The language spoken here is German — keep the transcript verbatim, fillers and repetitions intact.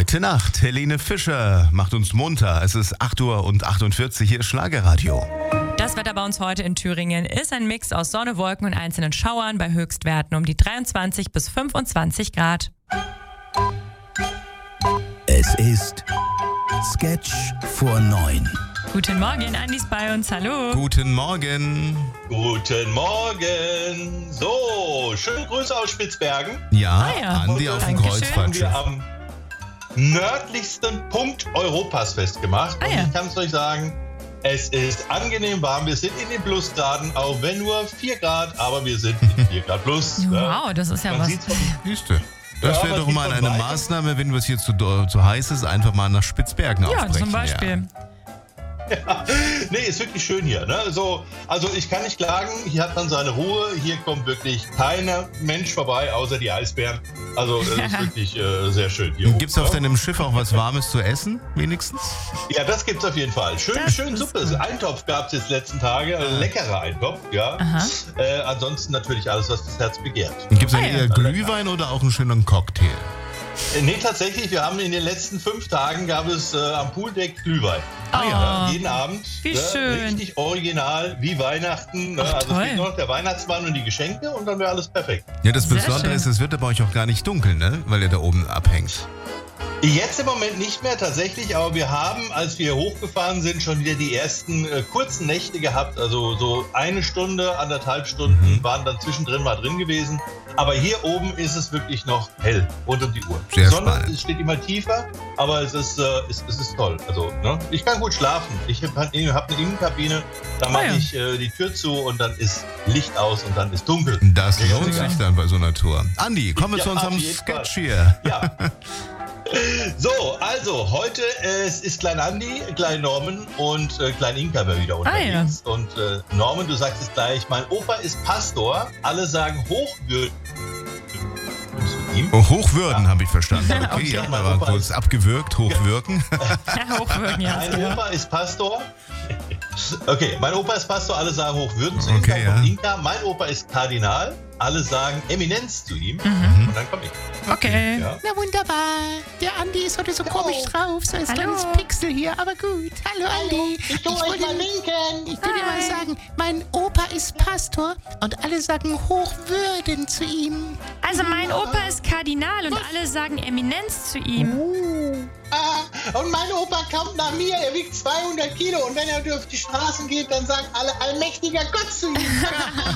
Gute Nacht, Helene Fischer macht uns munter. Es ist acht Uhr und achtundvierzig, hier ist Schlagerradio. Das Wetter bei uns heute in Thüringen ist ein Mix aus Sonne, Wolken und einzelnen Schauern bei Höchstwerten um die dreiundzwanzig bis fünfundzwanzig Grad. Es ist Sketch vor neun. Guten Morgen, Andi ist bei uns, hallo. Guten Morgen. Guten Morgen. So, schöne Grüße aus Spitzbergen. Ja, Ah ja. Andi auf dem Dankeschön. Kreuzfahrtschiff. Wir am nördlichsten Punkt Europas festgemacht. Ah Und ja. ich kann es euch sagen, es ist angenehm warm. Wir sind in den Plusgraden, auch wenn nur vier Grad, aber wir sind in vier Grad plus. Wow, das ist ja Man was. sieht's vom, Siehste. Das Ja, wäre man doch sieht mal von eine weitem. Maßnahme, wenn es hier zu, zu heiß ist, einfach mal nach Spitzbergen Ja, aufbrechen. zum Beispiel. Nee, ist wirklich schön hier. Ne? So, also ich kann nicht klagen, hier hat man seine Ruhe, hier kommt wirklich keiner Mensch vorbei, außer die Eisbären. Also es ist wirklich äh, sehr schön hier. Gibt es auf oben, deinem Schiff auch was Warmes zu essen, wenigstens? Ja, das gibt's auf jeden Fall. Schön, Das schön ist Suppe. gut. Eintopf gab's jetzt letzten Tage. Ein leckerer Eintopf, ja. Aha. Äh, ansonsten natürlich alles, was das Herz begehrt. Gibt es Ah, denn ja. eher Glühwein oder auch einen schönen Cocktail? Äh, nee, tatsächlich, wir haben in den letzten fünf Tagen gab es äh, am Pooldeck Glühwein. Oh, Ja, jeden Abend. wie ne, schön. Richtig original, wie Weihnachten. Ne? Ach, also toll. es fehlt nur noch der Weihnachtsmann und die Geschenke und dann wäre alles perfekt. Ja, das Sehr Besondere schön. ist, es wird bei euch auch gar nicht dunkel, ne? Weil ihr da oben abhängt. Jetzt im Moment nicht mehr tatsächlich, aber wir haben, als wir hochgefahren sind, schon wieder die ersten äh, kurzen Nächte gehabt. Also so eine Stunde, anderthalb Stunden Mhm. waren dann zwischendrin mal drin gewesen. Aber hier oben ist es wirklich noch hell, rund um die Uhr. Sehr die Sonne spannend. es steht immer tiefer, aber es ist, äh, es, es ist toll. Also, ne? Ich kann gut schlafen. Ich habe hab eine Innenkabine, da mache ja. ich äh, die Tür zu und dann ist Licht aus und dann ist dunkel. Das Ja, lohnt ja. sich dann bei so einer Tour. Andi, kommen wir Ja, zu unserem auf jeden Sketch Fall. hier. Ja. So, also heute äh, es ist Klein Andi, Klein Norman und äh, Klein Inka mal wieder unterwegs. Und äh, Norman, du sagst es gleich, mein Opa ist Pastor, alle sagen hochwürdig zu ihm. Oh, Hochwürden, habe ich verstanden. Okay, Okay. ja, mal war kurz abgewürgt, hochwirken. Ja, hochwirken, ja. Mein genau. Opa ist Pastor. Okay, mein Opa ist Pastor, alle sagen hochwürden zu ihm. Okay, Dann kommt ja. Inka, mein Opa ist Kardinal, alle sagen Eminenz zu ihm. Mhm. Und dann komme ich. Okay. Ja. Na wunderbar. Der Andi ist heute so komisch drauf, so ein Hallo. kleines Pixel hier, aber gut. Hallo Andi. Ich tu euch mal winken. Ich will dir mal sagen, mein Opa ist Pastor und alle sagen Hochwürden zu ihm. Also mein Opa ist Kardinal und alle sagen Eminenz zu ihm. Ah, und mein Opa kommt nach mir, er wiegt zweihundert Kilo und wenn er durch die Straßen geht, dann sagen alle allmächtiger Gott zu ihm.